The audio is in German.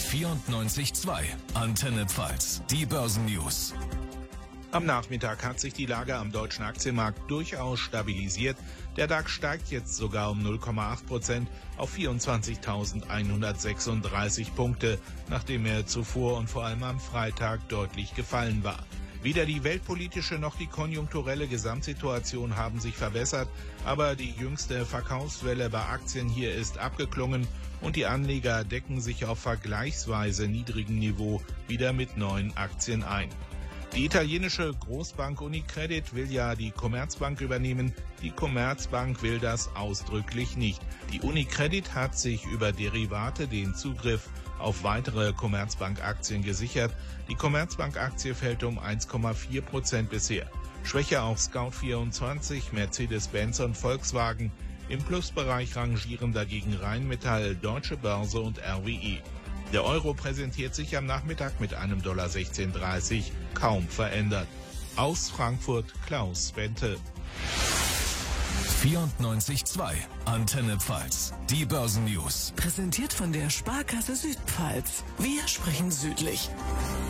94.2 Antenne Pfalz, die Börsennews. Am Nachmittag hat sich die Lage am deutschen Aktienmarkt durchaus stabilisiert. Der DAX steigt jetzt sogar um 0,8% auf 24.136 Punkte, nachdem er zuvor und vor allem am Freitag deutlich gefallen war. Weder die weltpolitische noch die konjunkturelle Gesamtsituation haben sich verbessert, aber die jüngste Verkaufswelle bei Aktien hier ist abgeklungen und die Anleger decken sich auf vergleichsweise niedrigem Niveau wieder mit neuen Aktien ein. Die italienische Großbank Unicredit will ja die Commerzbank übernehmen. Die Commerzbank will das ausdrücklich nicht. Die Unicredit hat sich über Derivate den Zugriff auf weitere Commerzbank-Aktien gesichert. Die Commerzbank-Aktie fällt um 1,4% bisher. Schwächer auch Scout24, Mercedes-Benz und Volkswagen. Im Plusbereich rangieren dagegen Rheinmetall, Deutsche Börse und RWE. Der Euro präsentiert sich am Nachmittag mit einem $16,30 kaum verändert. Aus Frankfurt Klaus Bente. 94.2 Antenne Pfalz, die Börsennews. Präsentiert von der Sparkasse Südpfalz. Wir sprechen südlich.